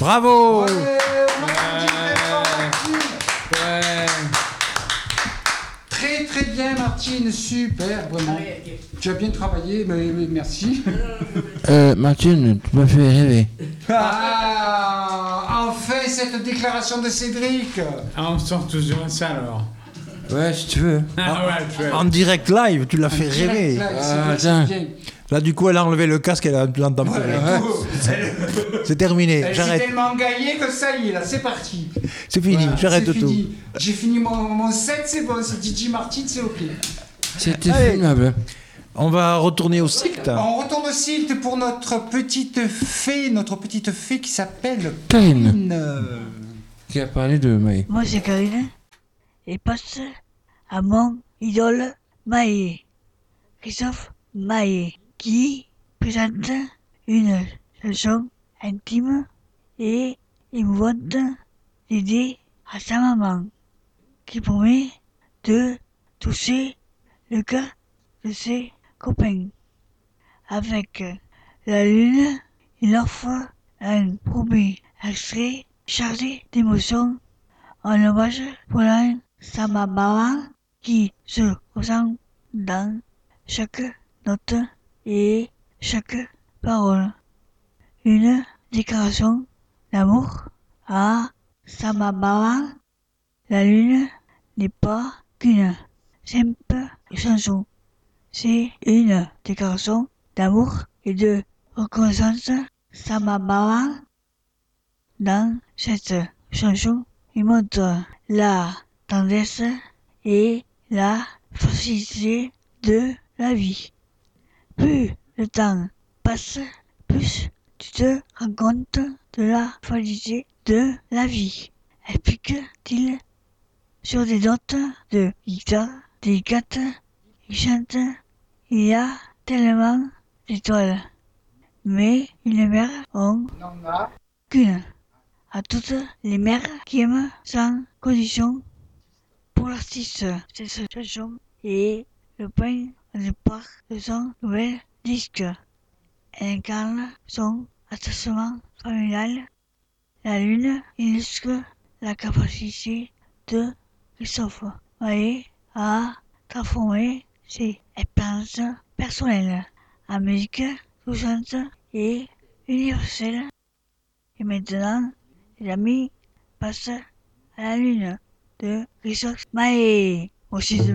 Bravo. Ouais, on applaudit très fort, Martine. Ouais. Très très bien Martine, super, vraiment. Tu as bien travaillé, mais merci. Martine, tu m'as fait rêver. Ah, enfin cette déclaration de Cédric. Ah, on sort toujours ça alors. Ouais, si tu veux. Ah ouais, tu vois. En direct live, tu l'as fait Direct, rêver. là, Ah, c'est tiens. bien. Là, du coup, elle a enlevé le casque, elle a l'entend plus. Voilà, Ouais. tout. C'est terminé, Elle s'est j'arrête. tellement gaillée que ça y est, là, c'est parti. C'est fini, Voilà, j'arrête c'est tout. fini. J'ai fini mon set, c'est bon, c'est DJ Martin, c'est ok. C'était filmable. On va retourner au site. On retourne au site pour notre petite fée qui s'appelle Karine, Karine. qui a parlé de Maë. Moi, c'est Karine. Et passe à mon idole Maé, Christophe Maé, qui présente une chanson intime et émouvante dédiée à sa maman, qui promet de toucher le cœur de ses copains. Avec la lune, il offre un premier extrait chargé d'émotions en hommage pour sa maman qui se ressent dans chaque note et chaque parole. Une déclaration d'amour à sa maman. La lune n'est pas qu'une simple chanson. C'est une déclaration d'amour et de reconnaissance. Sa maman dans cette chanson, il montre la tendresse et la facilité de la vie. Plus le temps passe, plus tu te rends compte de la facilité de la vie. Explique-t-il sur des notes de guitare délicates. Il chante, il y a tellement d'étoiles, mais une mère en qu'une. À toutes les mères qui aiment sans condition. Pour l'artiste, cette chanson est le point de départ de son nouvel disque. Elle incarne son attachement familial. La lune illustre la capacité de Christophe Maé à transformer ses expériences personnelles en musique touchante et universelle. Et maintenant, les amis passent à la lune de Christophe Maé. Au 6 de